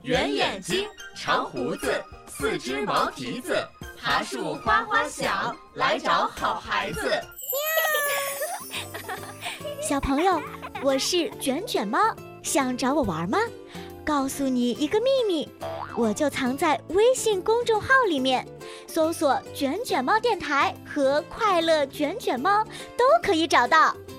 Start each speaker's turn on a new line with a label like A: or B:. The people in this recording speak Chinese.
A: 圆眼睛，长胡子，四只毛蹄子，爬树花花响，来找好孩子。
B: 小朋友，我是卷卷猫，想找我玩吗？告诉你一个秘密，我就藏在微信公众号里面，搜索卷卷猫电台和快乐卷卷猫都可以找到。